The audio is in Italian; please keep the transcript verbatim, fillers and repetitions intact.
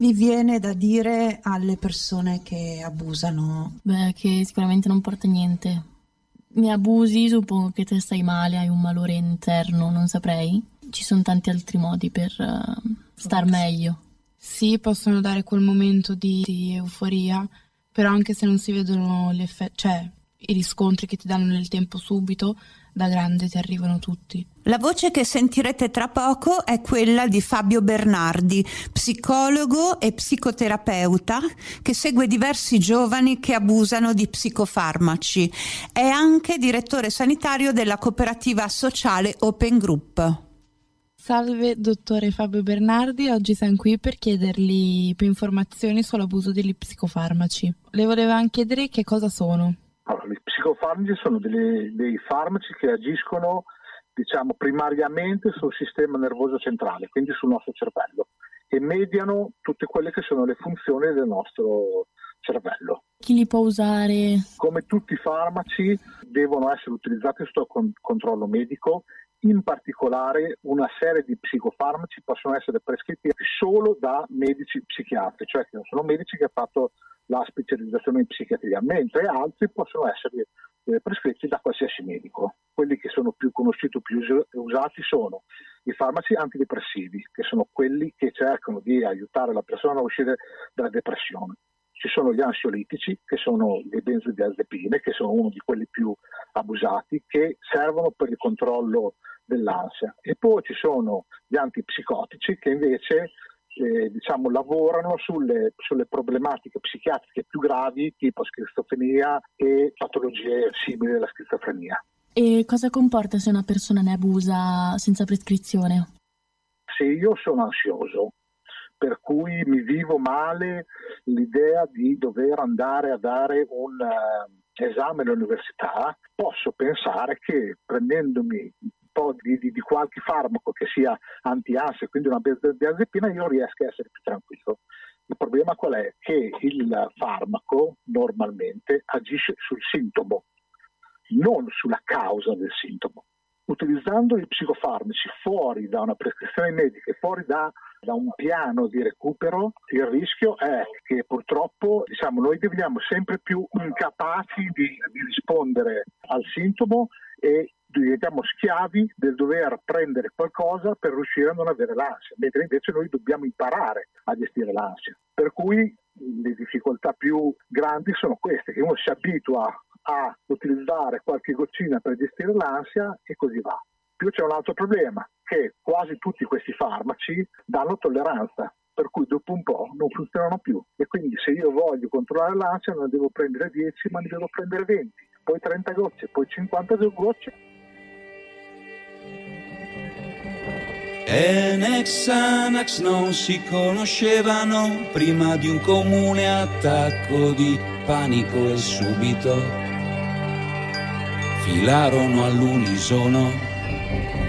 Vi viene da dire alle persone che abusano? Beh, che sicuramente non porta niente. Mi abusi, suppongo che te stai male, hai un malore interno, non saprei. Ci sono tanti altri modi per uh, star meglio. Sì, possono dare quel momento di, di euforia, però anche se non si vedono gli effetti, cioè i riscontri che ti danno nel tempo subito, da grande ti arrivano tutti. La voce che sentirete tra poco è quella di Fabio Bernardi, psicologo e psicoterapeuta che segue diversi giovani che abusano di psicofarmaci. È anche direttore sanitario della cooperativa sociale Open Group. Salve dottore Fabio Bernardi, oggi siamo qui per chiedergli più informazioni sull'abuso degli psicofarmaci. Le volevamo chiedere che cosa sono. Allora, gli psicofarmaci sono delle, dei farmaci che agiscono, diciamo, primariamente sul sistema nervoso centrale, quindi sul nostro cervello, e mediano tutte quelle che sono le funzioni del nostro cervello. Chi li può usare? Come tutti i farmaci devono essere utilizzati sotto con- controllo medico. In particolare una serie di psicofarmaci possono essere prescritti solo da medici psichiatri, cioè che non sono medici che hanno fatto la specializzazione in psichiatria, mentre altri possono essere eh, prescritti da qualsiasi medico. Quelli che sono più conosciuti, più usati sono i farmaci antidepressivi, che sono quelli che cercano di aiutare la persona a uscire dalla depressione. Ci sono gli ansiolitici, che sono le benzodiazepine, che sono uno di quelli più abusati, che servono per il controllo dell'ansia. E poi ci sono gli antipsicotici, che invece eh, diciamo, lavorano sulle, sulle problematiche psichiatriche più gravi, tipo schizofrenia e patologie simili alla schizofrenia. E cosa comporta se una persona ne abusa senza prescrizione? Se io sono ansioso, per cui mi vivo male l'idea di dover andare a dare un uh, esame all'università, posso pensare che prendendomi un po' di, di, di qualche farmaco che sia anti-ansia, quindi una benzodiazepina, io riesco a essere più tranquillo. Il problema qual è? Che il farmaco normalmente agisce sul sintomo, non sulla causa del sintomo. Utilizzando i psicofarmaci fuori da una prescrizione medica e fuori da, da un piano di recupero, il rischio è che purtroppo diciamo, noi diventiamo sempre più incapaci di, di rispondere al sintomo e diventiamo schiavi del dover prendere qualcosa per riuscire a non avere l'ansia, mentre invece noi dobbiamo imparare a gestire l'ansia. Per cui le difficoltà più grandi sono queste, che uno si abitua a utilizzare qualche goccina per gestire l'ansia e così va. Più c'è un altro problema, che quasi tutti questi farmaci danno tolleranza, per cui dopo un po' non funzionano più. E quindi se io voglio controllare l'ansia non devo prendere dieci, ma ne devo prendere venti, poi trenta gocce, poi cinquanta gocce. Enex e Anax non si conoscevano prima di un comune attacco di panico e subito filarono all'unisono